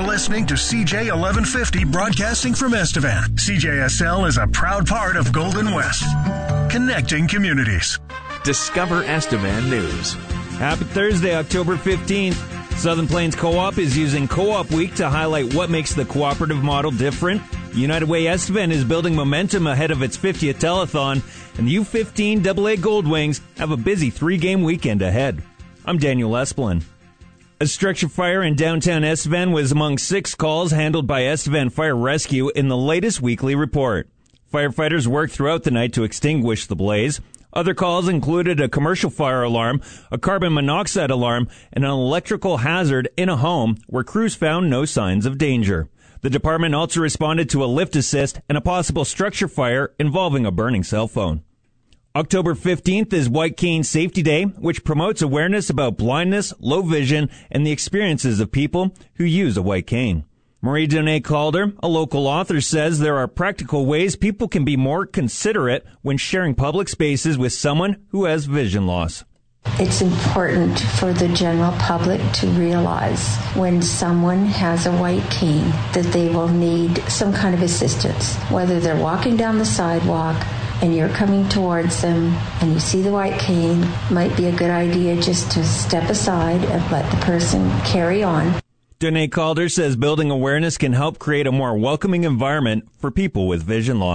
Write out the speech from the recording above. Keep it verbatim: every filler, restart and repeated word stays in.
listening to C J eleven fifty broadcasting from Estevan. C J S L is a proud part of Golden West, connecting communities. Discover Estevan News. Happy Thursday, October fifteenth. Southern Plains Co-op is using Co-op Week to highlight what makes the cooperative model different. United Way Estevan is building momentum ahead of its fiftieth telethon, and the U fifteen double A Gold Wings have a busy three-game weekend ahead. I'm Daniel Esplin. A structure fire in downtown Estevan was among six calls handled by Estevan Fire Rescue in the latest weekly report. Firefighters worked throughout the night to extinguish the blaze. Other calls included a commercial fire alarm, a carbon monoxide alarm, and an electrical hazard in a home where crews found no signs of danger. The department also responded to a lift assist and a possible structure fire involving a burning cell phone. October fifteenth is White Cane Safety Day, which promotes awareness about blindness, low vision, and the experiences of people who use a white cane. Marie Donnay Calder, a local author, says there are practical ways people can be more considerate when sharing public spaces with someone who has vision loss. It's important for the general public to realize when someone has a white cane that they will need some kind of assistance, whether they're walking down the sidewalk and you're coming towards them and you see the white cane, might be a good idea just to step aside and let the person carry on. Donnay Calder says building awareness can help create a more welcoming environment for people with vision loss.